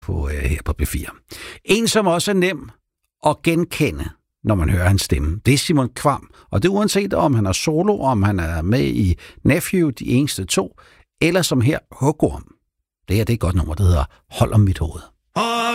her på B4. En, som også er nem at genkende, når man hører hans stemme, det er Simon Kvamm. Og det er uanset om han er solo, om han er med i Nephew, de eneste to, eller som her Hugorm. Det her det er et godt nummer, der hedder Hold om mit hoved.